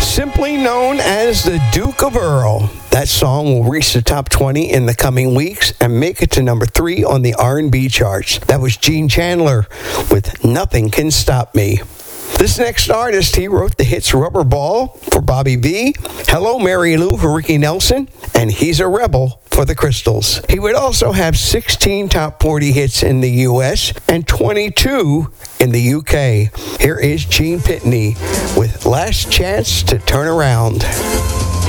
Simply known as the Duke of Earl. That song will reach the top 20 in the coming weeks and make it to number 3 on the R&B charts. That was Gene Chandler with Nothing Can Stop Me. This next artist, he wrote the hits Rubber Ball for Bobby V, Hello Mary Lou for Ricky Nelson, and He's a Rebel for the Crystals. He would also have 16 top 40 hits in the U.S. and 22 in the U.K. Here is Gene Pitney with Last Chance to Turn Around.